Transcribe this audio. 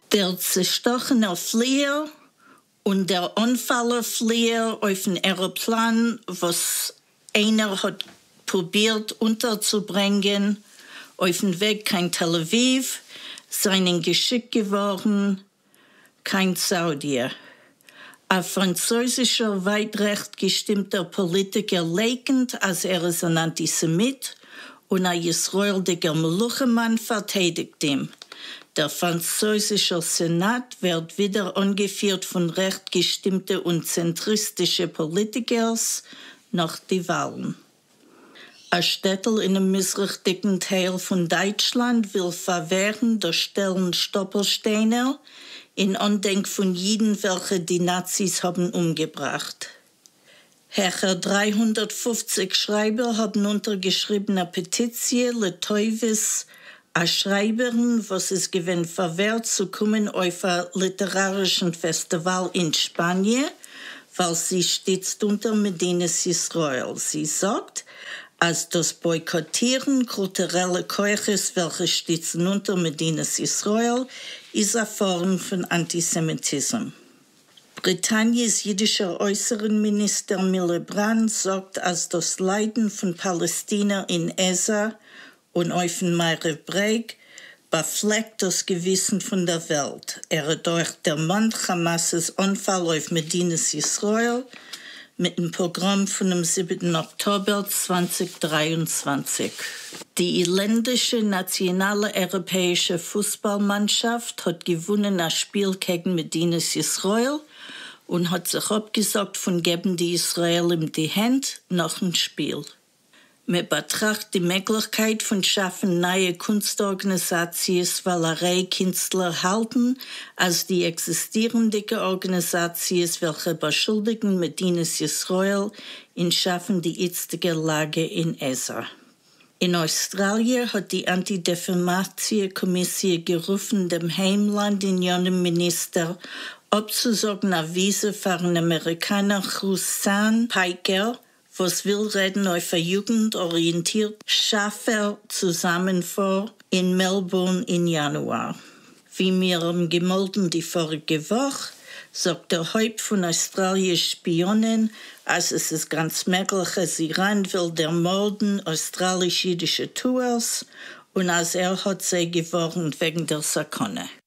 Der zerstochene Flieger und der Unfallflieger auf dem Aeroplan, was einer hat probiert unterzubringen, auf dem Weg kein Tel Aviv, seinen Geschick geworden, kein Saudier. Ein französischer, weit recht gestimmter Politiker leugnet, als ist ein Antisemit, und ein israelischer Meluchemann verteidigt ihn. Der französische Senat wird wieder angeführt von recht gestimmten und zentristischen Politikern nach die Wahlen. Ein Städtel in einem missrichteten Teil von Deutschland will verwehren durch Stellen Stoppelsteine in Andenken von Juden, welche die Nazis haben umgebracht. Herr 350 Schreiber haben untergeschrieben eine Petition, le Teuvis, a Schreiberin, was es gewinnt verwehrt zu kommen auf ein literarischen Festival in Spanien, weil sie steht unter Medinas Israel. Sie sagt, als das Boykottieren kultureller Keuches, welche stützen unter Medinas Israel, ist eine Form von Antisemitismus. Britanniens jüdischer Äußerenminister Miliband sagt, als das Leiden von Palästina in Esa und auf dem Meeresbreg befleckt das Gewissen von der Welt. Durch der Mann Hamas' Anfall auf Medinas Israel mit dem Programm von dem 7. Oktober 2023. Die irländische nationale europäische Fußballmannschaft hat gewonnen ein Spiel gegen Medinas Israel und hat sich abgesagt von geben die Israel in die Hände nach dem Spiel. Man betrachtet die Möglichkeit von schaffen neue Kunstorganisationen, weil Künstler halten, als die existierenden Organisationen, welche beschuldigen Medinas Israel in schaffen die jetzige Lage in Esa. In Australien hat die Antidefamation-Kommission gerufen, dem Heimland in jenem Minister abzusagen eine Visa für einen Amerikaner Hussein Piker, was will reden auf eine jugendorientiert Schaffer zusammen vor in Melbourne im Januar. Wie wir haben gemolden die vorige Woche, sagt der Haupt von Australiens Spionen, als es ist ganz möglich, dass Iran will der Morden australisch-jüdische Tours und als hat sie geworden wegen der Sakone.